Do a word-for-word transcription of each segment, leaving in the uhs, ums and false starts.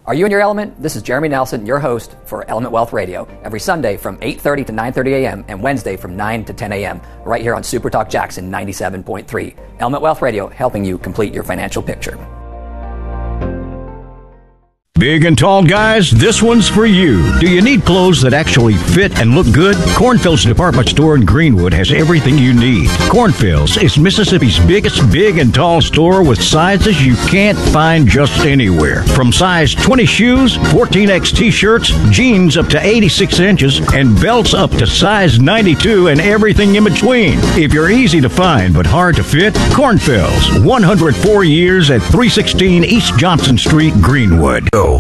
Are you in your element? This is Jeremy Nelson, your host for Element Wealth Radio, every Sunday from eight thirty to nine thirty a.m. and Wednesday from nine to ten a.m. right here on Super Talk Jackson ninety-seven point three. Element Wealth Radio, helping you complete your financial picture. Big and tall guys, this one's for you. Do you need clothes that actually fit and look good? Cornfield's department store in Greenwood has everything you need. Cornfield's is Mississippi's biggest big and tall store with sizes you can't find just anywhere. From size twenty shoes, fourteen X t-shirts, jeans up to eighty-six inches, and belts up to size ninety-two and everything in between. If you're easy to find but hard to fit, Cornfield's, one hundred four years at three sixteen East Johnson Street, Greenwood. Go.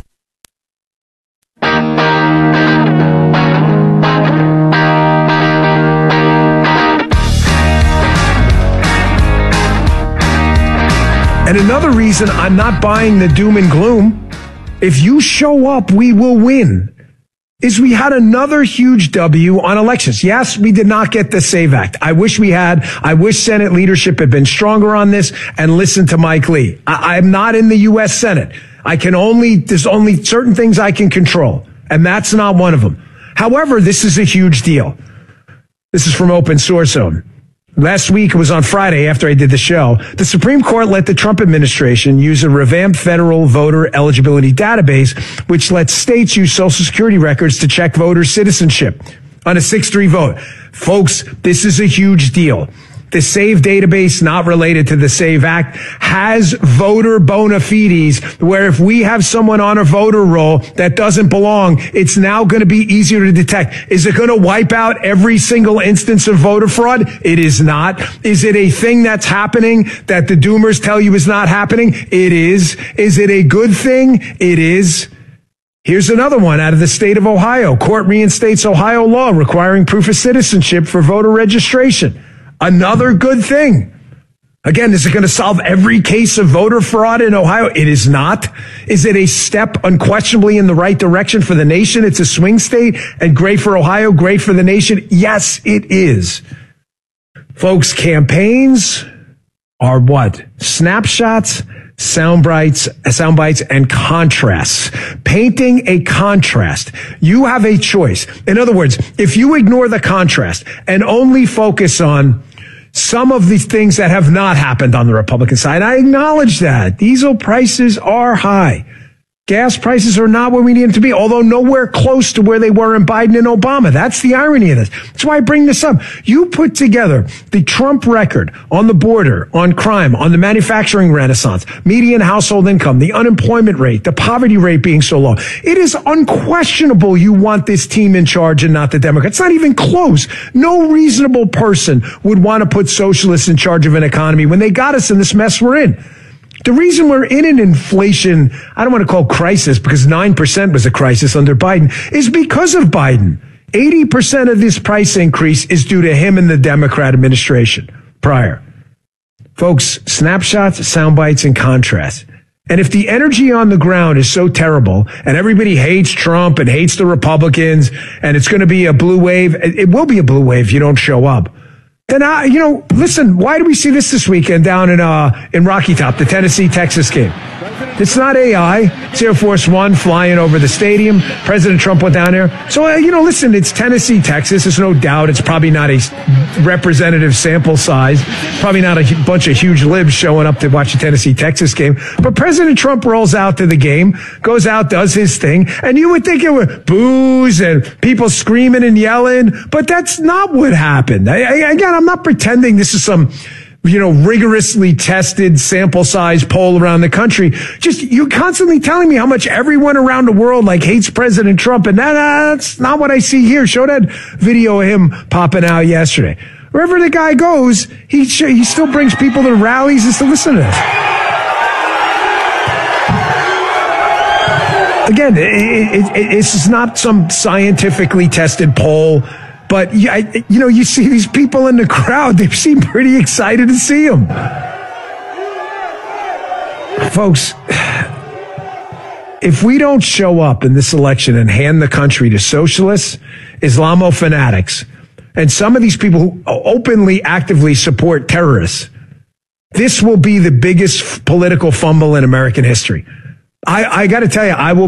And another reason I'm not buying the doom and gloom, if you show up, we will win, is we had another huge W on elections. Yes, we did not get the SAVE Act. I wish we had. I wish Senate leadership had been stronger on this and listened to Mike Lee. I, I'm not in the U S Senate. I can only, there's only certain things I can control, and that's not one of them. However, this is a huge deal. This is from Open Source Zone. Last week, it was on Friday after I did the show, the Supreme Court let the Trump administration use a revamped federal voter eligibility database, which lets states use Social Security records to check voter citizenship on a six three vote. Folks, this is a huge deal. The SAVE database, not related to the SAVE Act, has voter bona fides where if we have someone on a voter roll that doesn't belong, it's now going to be easier to detect. Is it going to wipe out every single instance of voter fraud? It is not. Is it a thing that's happening that the doomers tell you is not happening? It is. Is it a good thing? It is. Here's another one out of the state of Ohio. Court reinstates Ohio law requiring proof of citizenship for voter registration. Another good thing. Again, is it going to solve every case of voter fraud in Ohio? It is not. Is it a step unquestionably in the right direction for the nation? It's a swing state and great for Ohio, great for the nation. Yes, it is. Folks, campaigns are what? Snapshots, sound bites, sound bites, and contrasts. Painting a contrast. You have a choice. In other words, if you ignore the contrast and only focus on some of these things that have not happened on the Republican side, I acknowledge that. Diesel prices are high. Gas prices are not where we need them to be, although nowhere close to where they were in Biden and Obama. That's the irony of this. That's why I bring this up. You put together the Trump record on the border, on crime, on the manufacturing renaissance, median household income, the unemployment rate, the poverty rate being so low. It is unquestionable you want this team in charge and not the Democrats. It's not even close. No reasonable person would want to put socialists in charge of an economy when they got us in this mess we're in. The reason we're in an inflation, I don't want to call crisis because nine percent was a crisis under Biden, is because of Biden. eighty percent of this price increase is due to him and the Democrat administration prior. Folks, snapshots, sound bites, and contrast. And if the energy on the ground is so terrible and everybody hates Trump and hates the Republicans and it's going to be a blue wave, it will be a blue wave if you don't show up. Then, I, you know, listen, why do we see this this weekend down in uh in Rocky Top, the Tennessee-Texas game? It's not A I. It's Air Force One flying over the stadium. President Trump went down there. So, uh, you know, listen, it's Tennessee, Texas. There's no doubt it's probably not a representative sample size. Probably not a bunch of huge libs showing up to watch the Tennessee-Texas game. But President Trump rolls out to the game, goes out, does his thing. And you would think it would boos and people screaming and yelling. But that's not what happened. I, I, again, I'm not pretending this is some, you know, rigorously tested sample size poll around the country. Just, you're constantly telling me how much everyone around the world like hates President Trump. And that, uh, that's not what I see here. Show that video of him popping out yesterday. Wherever the guy goes, he, he still brings people to rallies and to listen to this. Again, it, it, it, it's not some scientifically tested poll. But, you know, you see these people in the crowd, they seem pretty excited to see him. Folks, if we don't show up in this election and hand the country to socialists, Islamo fanatics, and some of these people who openly, actively support terrorists, this will be the biggest political fumble in American history. I, I got to tell you, I will